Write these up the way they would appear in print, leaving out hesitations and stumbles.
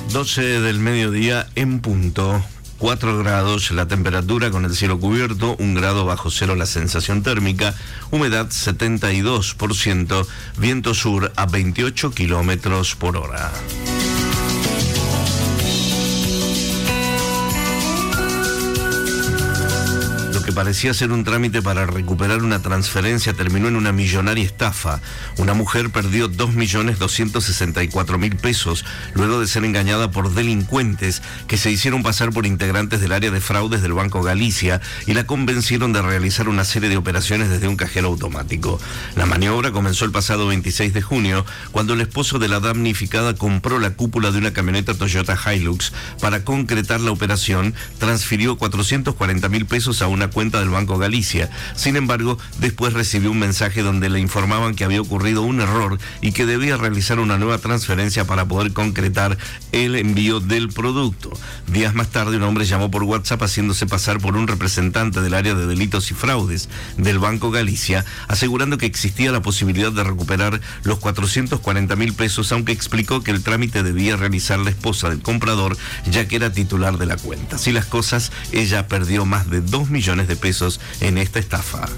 12 del mediodía en punto. 4 grados la temperatura con el cielo cubierto, 1 grado bajo cero la sensación térmica, humedad 72%, viento sur a 28 kilómetros por hora. Que parecía ser un trámite para recuperar una transferencia terminó en una millonaria estafa. Una mujer perdió 2.264.000 pesos luego de ser engañada por delincuentes que se hicieron pasar por integrantes del área de fraudes del Banco Galicia y la convencieron de realizar una serie de operaciones desde un cajero automático. La maniobra comenzó el pasado 26 de junio cuando el esposo de la damnificada compró la cúpula de una camioneta Toyota Hilux. Para concretar la operación, transfirió 440.000 pesos a una cuenta del Banco Galicia. Sin embargo, después recibió un mensaje donde le informaban que había ocurrido un error y que debía realizar una nueva transferencia para poder concretar el envío del producto. Días más tarde, un hombre llamó por WhatsApp haciéndose pasar por un representante del área de delitos y fraudes del Banco Galicia, asegurando que existía la posibilidad de recuperar los 440.000 pesos, aunque explicó que el trámite debía realizar la esposa del comprador, ya que era titular de la cuenta. Así las cosas, ella perdió más de 2 millones de pesos en esta estafa.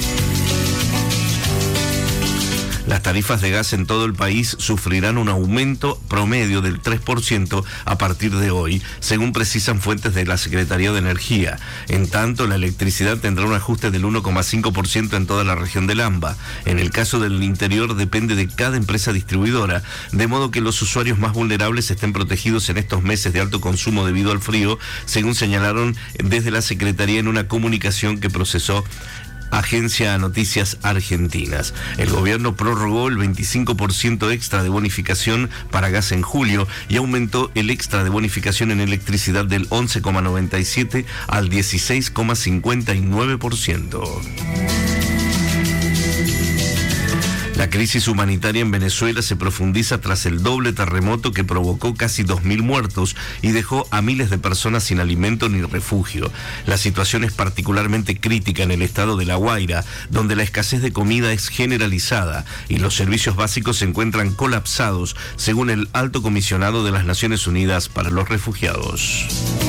Las tarifas de gas en todo el país sufrirán un aumento promedio del 3% a partir de hoy, según precisan fuentes de la Secretaría de Energía. En tanto, la electricidad tendrá un ajuste del 1,5% en toda la región del AMBA. En el caso del interior depende de cada empresa distribuidora, de modo que los usuarios más vulnerables estén protegidos en estos meses de alto consumo debido al frío, según señalaron desde la Secretaría en una comunicación que procesó Agencia Noticias Argentinas. El gobierno prorrogó el 25% extra de bonificación para gas en julio y aumentó el extra de bonificación en electricidad del 11,97 al 16,59%. La crisis humanitaria en Venezuela se profundiza tras el doble terremoto que provocó casi 2.000 muertos y dejó a miles de personas sin alimento ni refugio. La situación es particularmente crítica en el estado de La Guaira, donde la escasez de comida es generalizada y los servicios básicos se encuentran colapsados, según el Alto Comisionado de las Naciones Unidas para los Refugiados.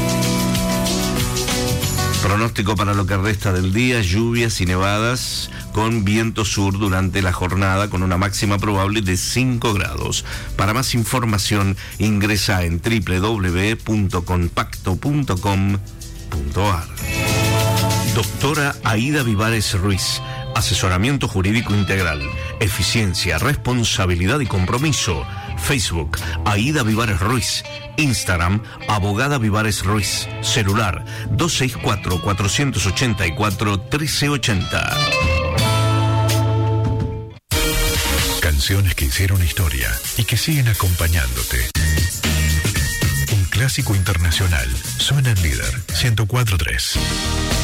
Pronóstico para lo que resta del día: lluvias y nevadas con viento sur durante la jornada con una máxima probable de 5 grados. Para más información ingresa en www.compacto.com.ar. Doctora Aida Vivares Ruiz. Asesoramiento jurídico integral, eficiencia, responsabilidad y compromiso. Facebook, Aida Vivares Ruiz. Instagram, Abogada Vivares Ruiz. Celular, 264-484-1380. Canciones que hicieron historia y que siguen acompañándote. Un clásico internacional. Suena en Líder 104.3.